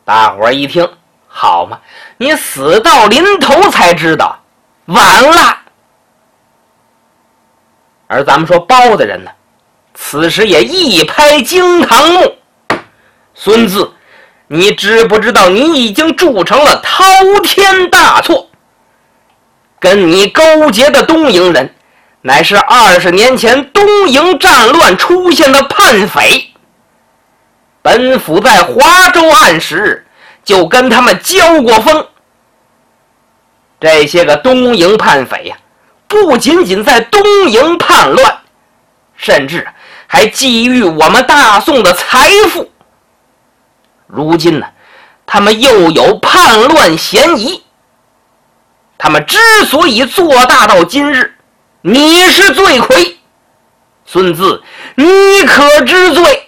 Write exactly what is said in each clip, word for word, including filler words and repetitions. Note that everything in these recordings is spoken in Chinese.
大伙儿一听，好嘛，你死到临头才知道，晚了。而咱们说包大人呢，此时也一拍惊堂木，孙子，你知不知道你已经铸成了滔天大错？跟你勾结的东瀛人，乃是二十年前东瀛战乱出现的叛匪。本府在华州案时就跟他们交过锋。这些个东瀛叛匪呀、啊，不仅仅在东瀛叛乱，甚至还觊觎我们大宋的财富。如今呢，他们又有叛乱嫌疑。他们之所以做大到今日，你是罪魁。孙子，你可知罪？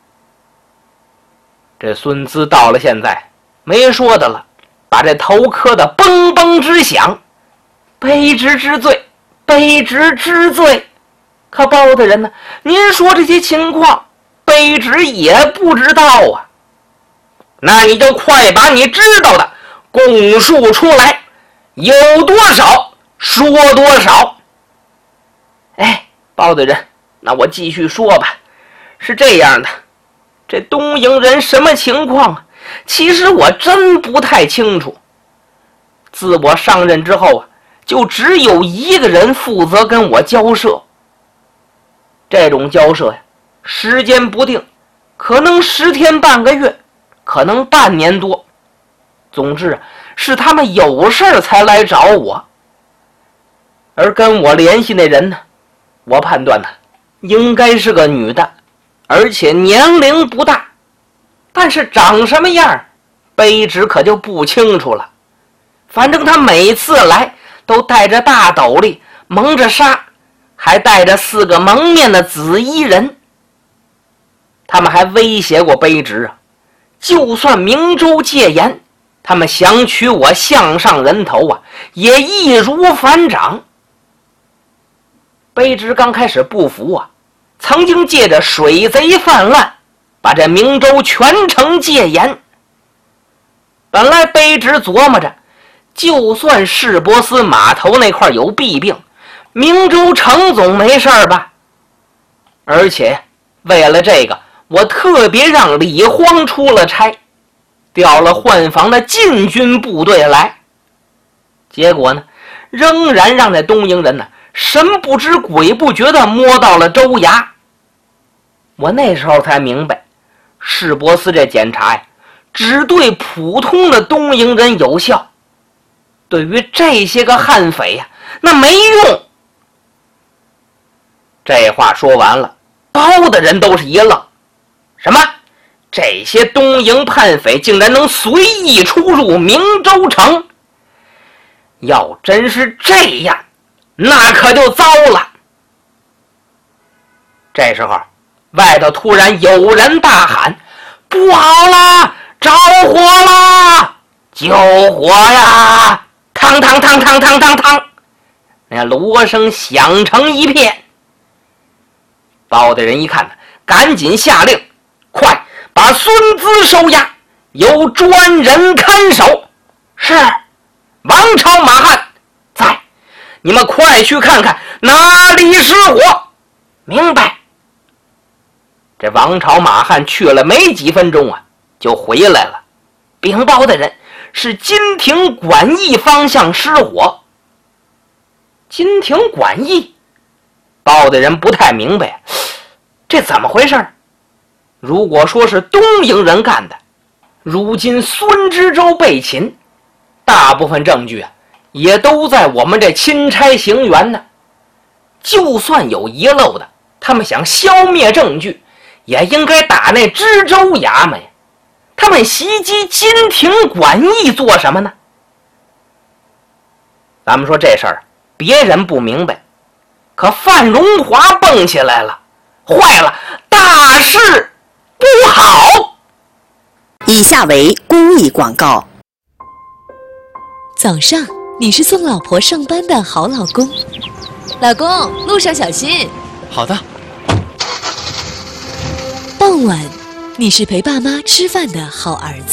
这孙子到了现在没说的了，把这头磕得嘣嘣直响。卑职知罪，卑职知罪。可包大人呢？您说这些情况，卑职也不知道啊。那你就快把你知道的供述出来，有多少说多少。哎，包大人，那我继续说吧。是这样的，这东瀛人什么情况啊？其实我真不太清楚。自我上任之后啊，就只有一个人负责跟我交涉。这种交涉呀，时间不定，可能十天半个月，可能半年多。总之是他们有事才来找我。而跟我联系那人呢，我判断呢，应该是个女的，而且年龄不大，但是长什么样，卑职可就不清楚了。反正她每次来都带着大斗笠，蒙着纱，还带着四个蒙面的紫衣人。他们还威胁过卑职啊，就算明州戒严，他们想取我项上人头啊，也易如反掌。卑职刚开始不服啊，曾经借着水贼泛滥，把这明州全城戒严。本来卑职琢磨着，就算市舶司码头那块有弊病，明州城总没事吧。而且为了这个，我特别让李荒出了差，调了换防的禁军部队来。结果呢，仍然让这东瀛人呢神不知鬼不觉地摸到了州衙。我那时候才明白，市舶司这检查呀，只对普通的东瀛人有效，对于这些个悍匪呀，那没用。这话说完了，包的人都是一愣。什么？这些东瀛叛匪竟然能随意出入明州城？要真是这样，那可就糟了。这时候外头突然有人大喊：不好了，着火了，救火呀！汤汤汤汤汤汤汤，那锣声响成一片。包大人一看，赶紧下令，快把孙资收押，由专人看守。是。王朝马汉在，你们快去看看哪里失火。明白。这王朝马汉去了没几分钟啊，就回来了，禀报的人是金庭馆驿方向失火。金庭馆驿，报的人不太明白，这怎么回事？如果说是东瀛人干的，如今孙知州被擒，大部分证据啊，也都在我们这钦差行辕呢。就算有遗漏的，他们想消灭证据，也应该打那知州衙门呀。他们袭击金庭馆驿做什么呢？咱们说这事儿，别人不明白，可范荣华蹦起来了，坏了，大事不好。 以下为公益广告。 早上你是送老婆上班的好老公，老公路上小心。 好的。 傍晚你是陪爸妈吃饭的好儿子。